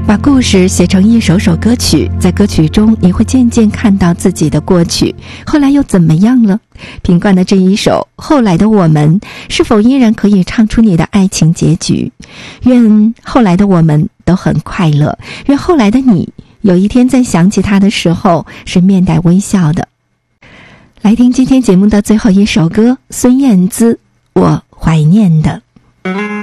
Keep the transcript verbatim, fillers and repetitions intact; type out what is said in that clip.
把故事写成一首首歌曲，在歌曲中你会渐渐看到自己的过去，后来又怎么样了？品冠的这一首《后来的我们》，是否依然可以唱出你的爱情结局？愿后来的我们都很快乐，愿后来的你有一天在想起他的时候是面带微笑的。来听今天节目的最后一首歌，孙燕姿《我怀念的》。